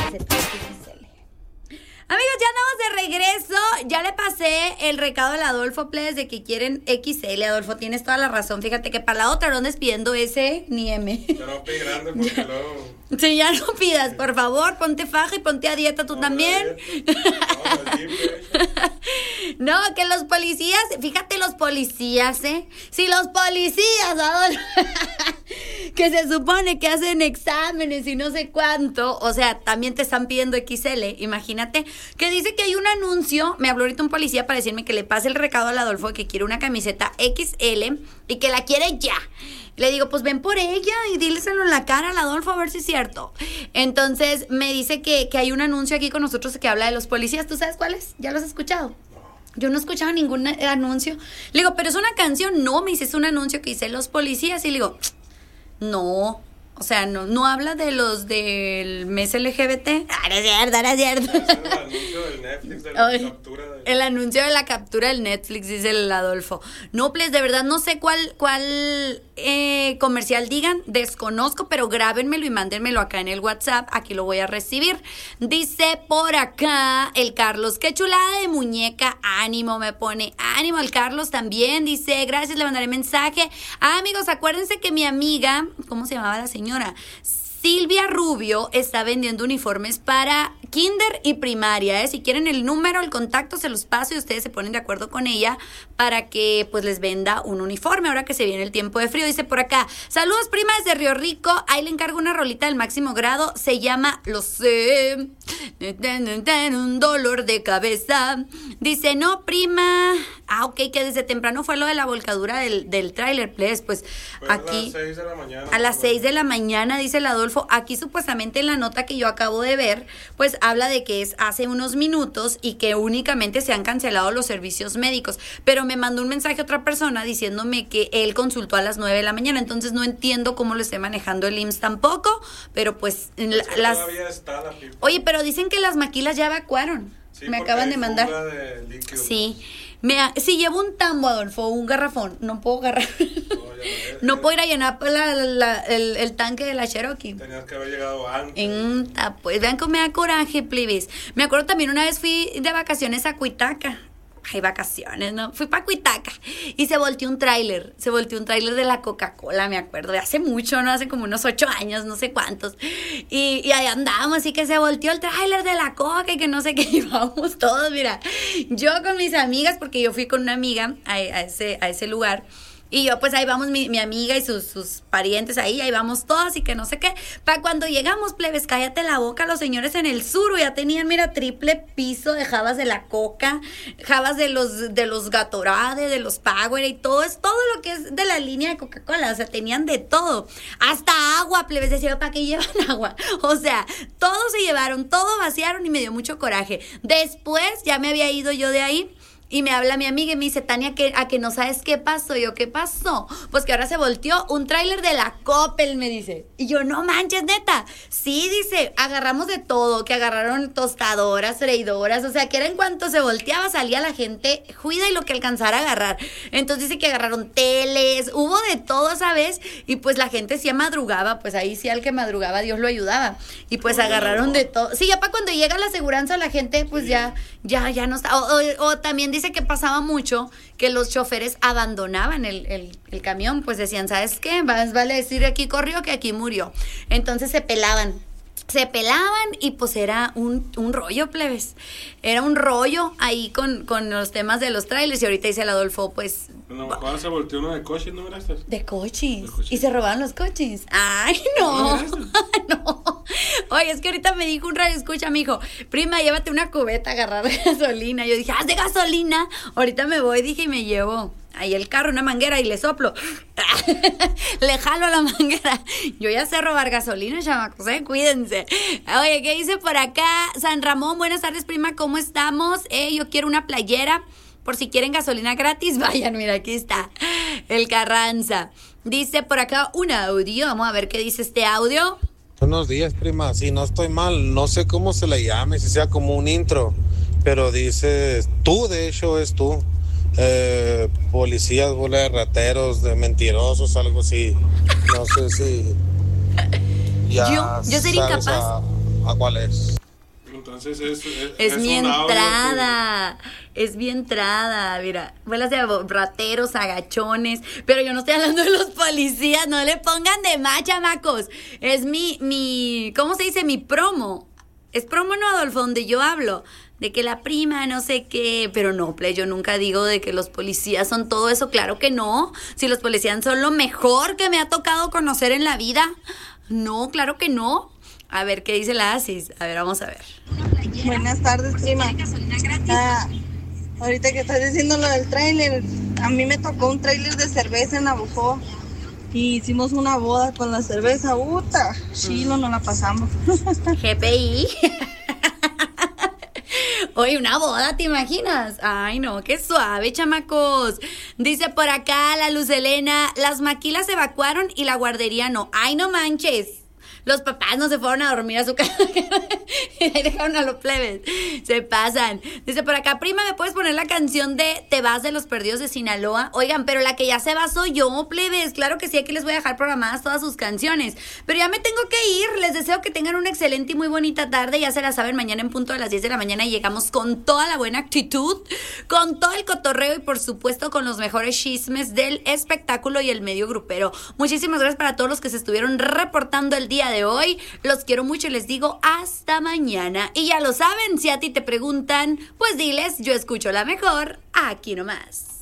camiseta XL. Amigos, ya andamos de regreso. Ya le pasé el recado al Adolfo, plebes, de que quieren XL. Adolfo, tienes toda la razón. Fíjate que para la otra no andes pidiendo S ni M. Ya no pide grande porque luego... Sí, ya no pidas, por favor. Ponte faja y ponte a dieta tú también. No, que los policías, fíjate los policías, Si los policías, Adolfo, que se supone que hacen exámenes y no sé cuánto, o sea, también te están pidiendo XL, imagínate, que dice que hay un anuncio, me habló ahorita un policía para decirme que le pase el recado al Adolfo que quiere una camiseta XL y que la quiere ya. Le digo, pues ven por ella y díleselo en la cara al Adolfo a ver si es cierto. Entonces me dice que hay un anuncio aquí con nosotros que habla de los policías. ¿Tú sabes cuál es? ¿Ya lo has escuchado? Yo no he escuchado ningún anuncio. Le digo, ¿pero es una canción? No, me dice, es un anuncio que dice los policías. Y le digo, no, o sea, no habla de los del mes LGBT. No es cierto, no es cierto. Es el anuncio del Netflix, de la captura. El anuncio de la captura del Netflix, dice el Adolfo. No, pues, de verdad no sé cuál comercial digan, desconozco, pero grábenmelo y mándenmelo acá en el WhatsApp, aquí lo voy a recibir. Dice por acá el Carlos, qué chulada de muñeca, ánimo, me pone, ánimo el Carlos también, dice, gracias, le mandaré mensaje. Amigos, acuérdense que mi amiga, ¿cómo se llamaba la señora? Silvia Rubio está vendiendo uniformes para kinder y primaria, Si quieren el número, el contacto, se los paso y ustedes se ponen de acuerdo con ella para que pues les venda un uniforme ahora que se viene el tiempo de frío. Dice por acá, saludos prima desde Río Rico, ahí le encargo una rolita del Máximo Grado, se llama Lo sé, un dolor de cabeza. Dice, no prima, ok, que desde temprano fue lo de la volcadura del tráiler, pues aquí a las 6 de la mañana. A las 6 de la mañana, dice el Adolfo. Aquí supuestamente en la nota que yo acabo de ver, pues habla de que es hace unos minutos y que únicamente se han cancelado los servicios médicos. Pero me mandó un mensaje a otra persona diciéndome que él consultó a las 9 de la mañana. Entonces no entiendo cómo lo esté manejando el IMSS tampoco. Pero pues todavía está la pipa. Oye, pero dicen que las maquilas ya evacuaron. Sí, me acaban de mandar. De líquido. Sí. Si llevo un tambo, Adolfo, un garrafón, no puedo agarrar. No puedo ir a llenar el tanque de la Cherokee. Tenías que haber llegado antes. Pues vean cómo me da coraje, plebes. Me acuerdo también una vez fui de vacaciones a Cuitaca. Hay vacaciones, ¿no? Fui para Cuitaca y se volteó un tráiler de la Coca-Cola, me acuerdo, de hace mucho, ¿no? Hace como unos 8 años, no sé cuántos. Y ahí andábamos, y que se volteó el tráiler de la Coca y que no sé qué, íbamos todos, mira. Yo con mis amigas, porque yo fui con una amiga a ese lugar. Y yo, pues ahí vamos, mi amiga y sus parientes ahí vamos todos y que no sé qué. Para cuando llegamos, plebes, cállate la boca, los señores en el sur ya tenían, mira, triple piso de jabas de la Coca, jabas de los Gatorade, de los Power y todo lo que es de la línea de Coca-Cola, o sea, tenían de todo. Hasta agua, plebes, decía, ¿para qué llevan agua? O sea, todo se llevaron, todo vaciaron y me dio mucho coraje. Después ya me había ido yo de ahí. Y me habla mi amiga y me dice, Tania, a que no sabes qué pasó. Y yo, ¿qué pasó? Pues que ahora se volteó un tráiler de la Coppel, me dice. Y yo, no manches, neta. Sí, dice, agarramos de todo, que agarraron tostadoras, freidoras, o sea, que era en cuanto se volteaba salía la gente, cuida y lo que alcanzara a agarrar. Entonces dice que agarraron teles, hubo de todo, ¿sabes? Y pues la gente sí madrugaba, pues ahí sí al que madrugaba Dios lo ayudaba. Y pues agarraron de todo. Sí, ya para cuando llega la aseguranza la gente pues sí. ya no está. O también dice que pasaba mucho que los choferes abandonaban el camión, pues decían, ¿sabes qué? Vale decir aquí corrió que aquí murió. Entonces se pelaban y pues era un rollo, plebes. Era un rollo ahí con los temas de los trailers. Y ahorita dice el Adolfo, pues... No, ¿cuándo se volteó uno de coches, no miraste? De coches. Y se robaron los coches. Ay, no. No. Oye, es que ahorita me dijo un radio escucha, me dijo, prima, llévate una cubeta a agarrar gasolina. Yo dije, ¿haz de gasolina? Ahorita me voy, dije, y me llevo ahí el carro, una manguera y le soplo. Le jalo la manguera. Yo ya sé robar gasolina, chamacos, cuídense. Oye, ¿qué dice por acá? San Ramón, buenas tardes, prima, ¿cómo estamos? Yo quiero una playera. Por si quieren gasolina gratis, vayan, mira, aquí está el Carranza. Dice por acá un audio, vamos a ver qué dice este audio. Buenos días, prima, si no estoy mal, no sé cómo se le llame, si sea como un intro, pero dice, tú, de hecho, es tú. Policías, bola de rateros, de mentirosos, algo así. No sé si... Ya yo sería incapaz. ¿A cuál es? Entonces Es mi un audio entrada, es mi entrada, mira, vuelas de rateros, agachones, pero yo no estoy hablando de los policías, no le pongan de más, chamacos, es mi, ¿cómo se dice? Mi promo, es promo, ¿no, Adolfo? Donde yo hablo de que la prima, no sé qué, pero no, play, yo nunca digo de que los policías son todo eso, claro que no, si los policías son lo mejor que me ha tocado conocer en la vida, no, claro que no. A ver, ¿qué dice la Asis? A ver, vamos a ver. Buenas tardes, prima. Ahorita que estás diciendo lo del tráiler, a mí me tocó un tráiler de cerveza en Navajo y hicimos una boda con la cerveza. ¡Uta! Chilo, nos la pasamos. GPI. Oye, una boda, ¿te imaginas? Ay, no, qué suave, chamacos. Dice por acá la Luz Elena, las maquilas se evacuaron y la guardería no. Ay, no manches. Los papás no se fueron a dormir a su casa y dejaron a los plebes. Se pasan. Dice por acá, prima, ¿me puedes poner la canción de Te vas de los perdidos de Sinaloa? Oigan, pero la que ya se va soy yo, plebes. Claro que sí, aquí les voy a dejar programadas todas sus canciones. Pero ya me tengo que ir. Les deseo que tengan una excelente y muy bonita tarde. Ya se la saben, mañana en punto a las 10 de la mañana llegamos con toda la buena actitud, con todo el cotorreo y por supuesto con los mejores chismes del espectáculo y el medio grupero. Muchísimas gracias para todos los que se estuvieron reportando el día de hoy. Los quiero mucho y les digo hasta mañana. Y ya lo saben, si a ti te preguntan, pues diles, yo escucho la mejor aquí nomás.